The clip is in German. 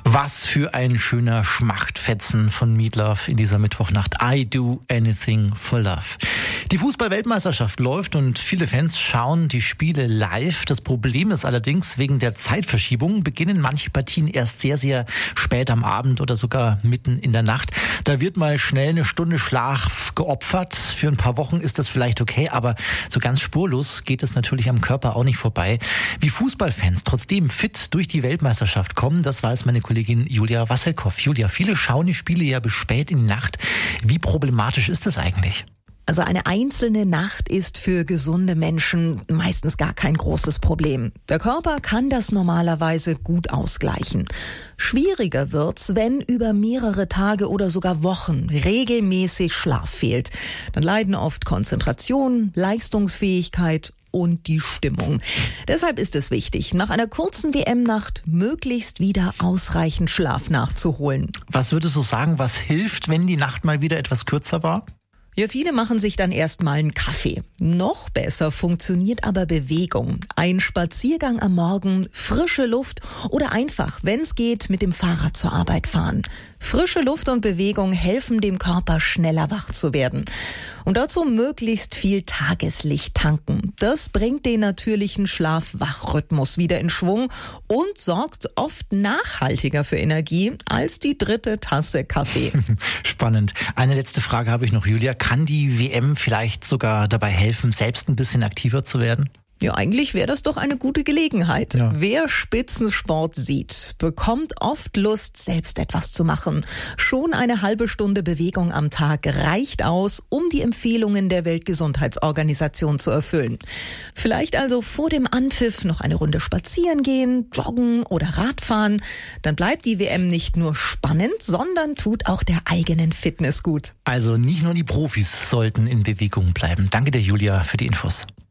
Was für ein schöner Schmachtfetzen von Meatloaf in dieser Mittwochnacht. I do anything for love. Die Fußball-Weltmeisterschaft läuft und viele Fans schauen die Spiele live. Das Problem ist allerdings, wegen der Zeitverschiebung beginnen manche Partien erst sehr, sehr spät am Abend oder sogar mitten in der Nacht. Da wird mal schnell eine Stunde Schlaf geopfert. Für ein paar Wochen ist das vielleicht okay, aber so ganz spurlos geht es natürlich am Körper auch nicht vorbei. Wie Fußballfans trotzdem fit durch die Weltmeisterschaft kommen, das weiß meine Kollegin Julia Wasselkow. Julia, viele schauen die Spiele ja bis spät in die Nacht. Wie problematisch ist das eigentlich? Also eine einzelne Nacht ist für gesunde Menschen meistens gar kein großes Problem. Der Körper kann das normalerweise gut ausgleichen. Schwieriger wird's, wenn über mehrere Tage oder sogar Wochen regelmäßig Schlaf fehlt. Dann leiden oft Konzentration, Leistungsfähigkeit und die Stimmung. Deshalb ist es wichtig, nach einer kurzen WM-Nacht möglichst wieder ausreichend Schlaf nachzuholen. Was würdest du sagen, was hilft, wenn die Nacht mal wieder etwas kürzer war? Ja, viele machen sich dann erstmal einen Kaffee. Noch besser funktioniert aber Bewegung. Ein Spaziergang am Morgen, frische Luft oder einfach, wenn es geht, mit dem Fahrrad zur Arbeit fahren. Frische Luft und Bewegung helfen dem Körper, schneller wach zu werden. Und dazu möglichst viel Tageslicht tanken. Das bringt den natürlichen Schlaf-Wach-Rhythmus wieder in Schwung und sorgt oft nachhaltiger für Energie als die 3. Tasse Kaffee. Spannend. Eine letzte Frage habe ich noch, Julia. Kann die WM vielleicht sogar dabei helfen, selbst ein bisschen aktiver zu werden? Ja, eigentlich wäre das doch eine gute Gelegenheit. Ja. Wer Spitzensport sieht, bekommt oft Lust, selbst etwas zu machen. Schon eine halbe Stunde Bewegung am Tag reicht aus, um die Empfehlungen der Weltgesundheitsorganisation zu erfüllen. Vielleicht also vor dem Anpfiff noch eine Runde spazieren gehen, joggen oder Radfahren. Dann bleibt die WM nicht nur spannend, sondern tut auch der eigenen Fitness gut. Also nicht nur die Profis sollten in Bewegung bleiben. Danke dir, Julia, für die Infos.